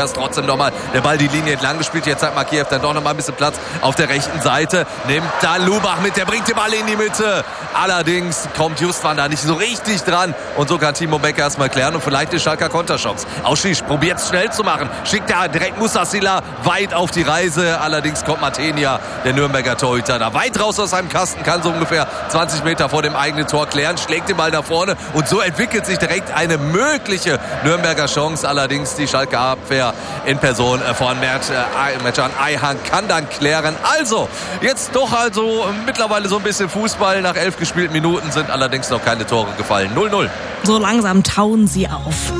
Vipers trotzdem nochmal der Ball die Linie entlang gespielt. Jetzt hat Makiev dann doch nochmal ein bisschen Platz auf der rechten Seite. Nimmt dann Lubach mit, der bringt den Ball in die Mitte. Allerdings kommt Justwan da nicht so richtig dran. Und so kann Timo Becker erstmal klären und vielleicht die Schalker Konterchance. Ausschließt, probiert es schnell zu machen. Schickt da direkt Mustassila weit auf die Reise. Allerdings kommt Matenia, der Nürnberger Torhüter, da weit raus aus seinem Kasten, kann so ungefähr 20 Meter vor dem eigenen Tor klären, schlägt den Ball nach vorne und so entwickelt sich direkt eine mögliche Nürnberger Chance. Allerdings die Schalker Abwehr in Person von Mertcan Ayhan kann dann klären. Also, jetzt doch mittlerweile so ein bisschen Fußball. Nach 11 gespielten Minuten sind allerdings noch keine Tore gefallen. 0-0. So langsam tauen sie auf.